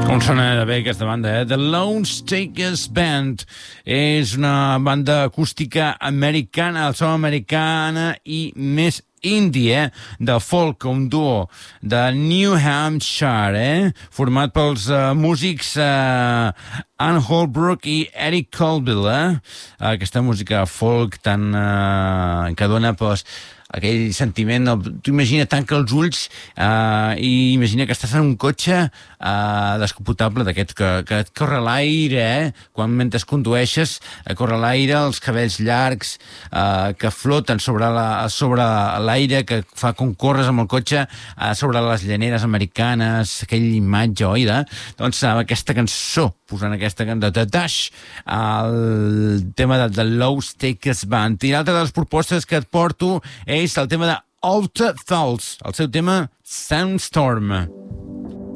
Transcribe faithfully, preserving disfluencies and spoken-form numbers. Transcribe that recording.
Com sona bé aquesta banda, eh? The Lone Stakers Band és una banda acústica americana, el so americana i més indie, eh? De folk, un duo de New Hampshire, eh? Format pels uh, músics uh, Ann Holbrook i Eric Colville, eh? Aquesta música folk tan, uh, que dona, pues, aquell sentiment, no? Tu imagina, tanca els ulls uh, i imagina que estàs en un cotxe uh, descapotable d'aquest que, que et corre l'aire, eh? Quan mentre condueixes uh, corre l'aire, els cabells llargs uh, que floten sobre la, sobre l'aire, que fa com corres amb el cotxe uh, sobre les llaneres americanes, aquella imatge, oi? De? Doncs uh, aquesta cançó, posant aquesta cançó de Dash, el tema de The Lone Stakers Band. I l'altra de les propostes que et porto és el tema de Outer Thoughts, el seu tema Sandstorm.